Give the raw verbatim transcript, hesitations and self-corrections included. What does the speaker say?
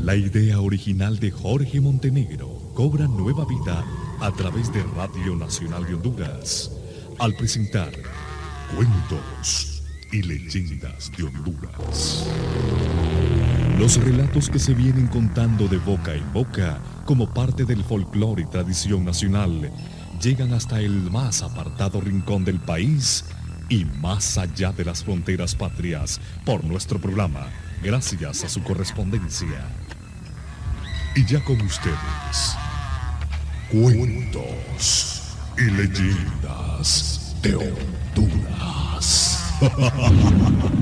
La idea original de Jorge Montenegro cobra nueva vida a través de Radio Nacional de Honduras al presentar Cuentos y Leyendas de Honduras. Los relatos que se vienen contando de boca en boca como parte del folclore y tradición nacional llegan hasta el más apartado rincón del país y más allá de las fronteras patrias por nuestro programa, gracias a su correspondencia. Y ya con ustedes, Cuentos y Leyendas de Honduras.